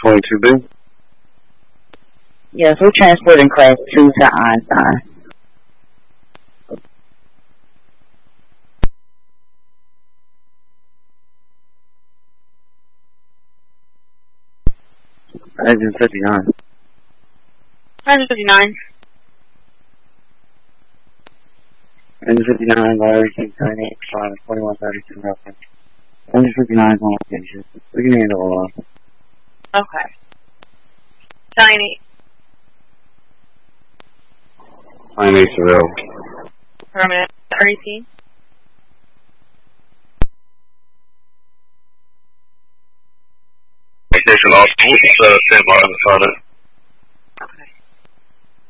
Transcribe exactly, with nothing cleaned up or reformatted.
twenty-two B? Yes, we're transporting class two to Einstein. Engine fifty-nine. Engine fifty-nine. Engine fifty-nine, Larry, six nine eight five, forty-one thirty-two, reference. Engine fifty-nine is on location. We can handle a lot. Okay. Tiny. nine eight zero. Permanent. R E T. Station Austin, uh, stand by on the solid.